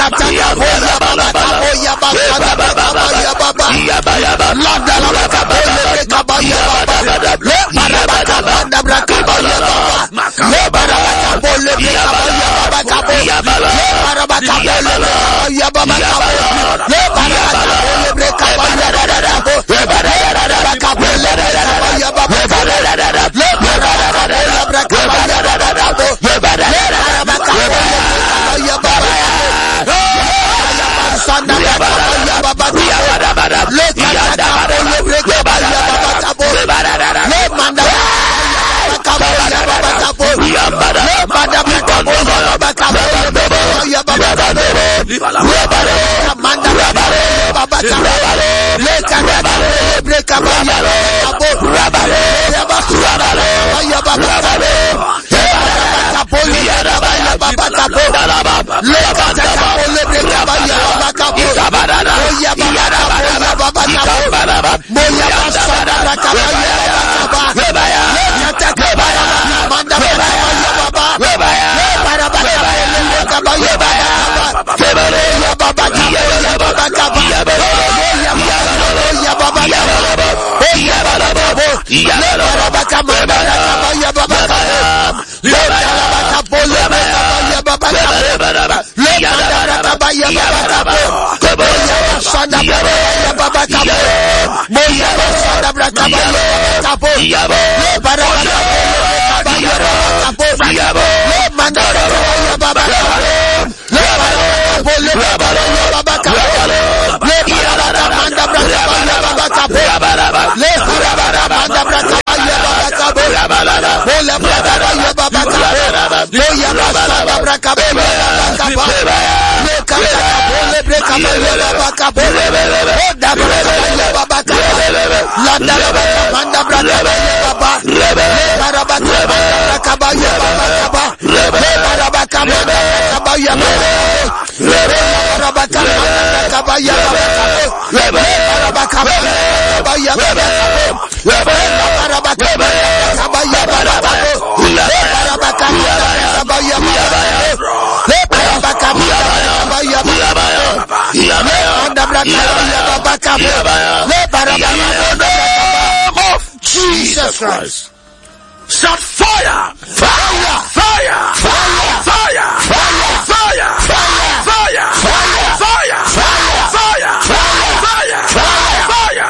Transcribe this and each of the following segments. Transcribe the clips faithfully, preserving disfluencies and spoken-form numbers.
Jesus Christ. Shout fire! Fire! Fire! Fire! Fire! Fire! Fire! Fire! Fire! Fire! Fire! Fire!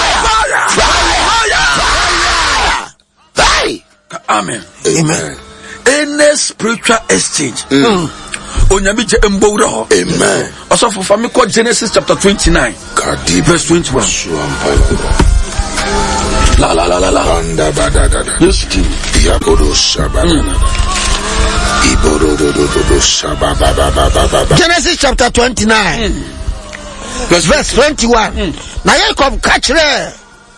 Fire! Amen. Amen. Any spiritual exchange. Onyami je mbowra ho. Amen. Also for family called Genesis chapter twenty-nine. Verse twenty-one. La la la la la. Anda badada. Yes, king. Yabodo shababa. Ibodo do do do shababa ba ba ba. Genesis chapter twenty-nine. Verse twenty-one. Na Jacob kachre.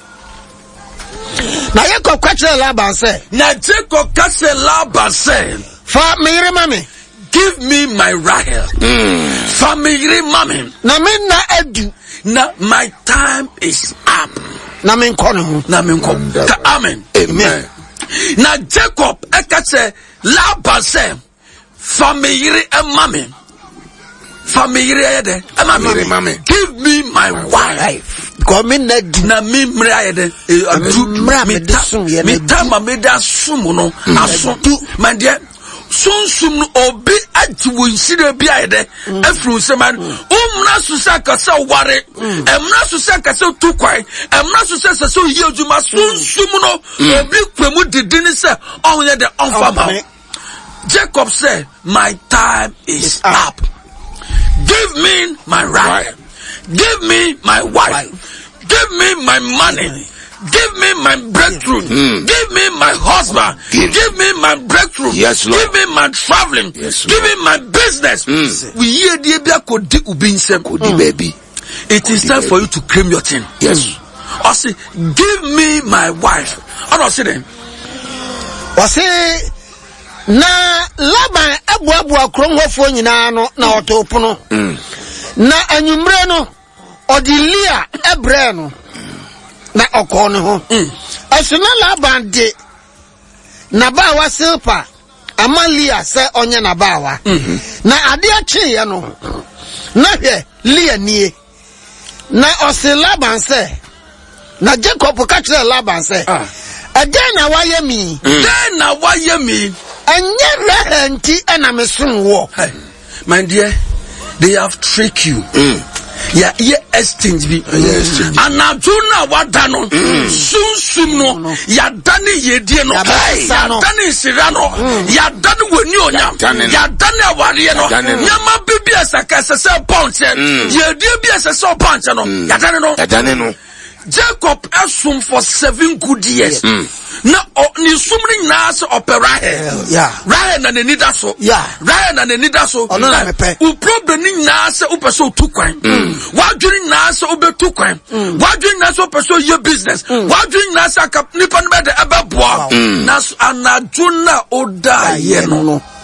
Na Jacob kachre Laban say. Na Jacob kachre Laban say. Fa me yire mami. Give me my Rahel. Mm. Fa me yire mami. Na me na edu. Na my time is up. Na me nkono. Na me nkono. Amen. Amen. Na Jacob ekase Laban say. Fa me yire e mami. Fa me yire ede. E mami. Give me my wife. Come na na me mre ayede. Adu me desum ye. Me tama me da sum no. Aso. Man de sunsum no obi ajiwo nsire bi ayede afru seman umna susa kasa ware emna susa kasa tukwai emna susa kasa yejuma sunsum no obi kwemu didini se onye de onfama. Jacob said, my time is up. Give me my right. Give me my wife. Give me my money. Give me my breakthrough. Mm. Give me my husband. Give, Give me my breakthrough. Yes, Lord. Give me my traveling. Yes, Give me my business. Mm. We hear the kodi ubinsem kodi baby. It is time for you to claim your thing. Yes. I say, give me my wife. I don't say them. I say, na Laban abu abu akronhofo nyina no na otopono. Na anyumre no odilia ebre no. Na okono ho asuna Laban de na bawa Silpa Amalia se onye na bawa na ade ache ye no Na he Leah nie. Na ose Laban say. Na Jacob catch Laban say. Ah. Again na why me. Then na why me. Enye rehenti ena mesun wo. Hey, my dear, they have tricked you. Mm. Yeah, yeah, exchange be. Anaduna wadano. Sum sum no. Ya dani yedie no. Ya dani sirano. Ya dani wenyonya. Ya dani awariye no. Nyama bibi asaka sese ponche. Yedie bi asese ponche no. Ya dani no. Ya dani no. Jacob assumed for seven good years. Mm. Na ni sumri na se opera he. Yeah. Ryan na ni da so. Yeah. Ryan na ni da so. Ono na mepe. U problem ni na se u person tu kwan. Wa dwiri na se u be tu kwan. Wa dwiri na se u person ye business. Wa dwiri na se aka nipa no be de ebe boa. Na anadwo na oda ye no.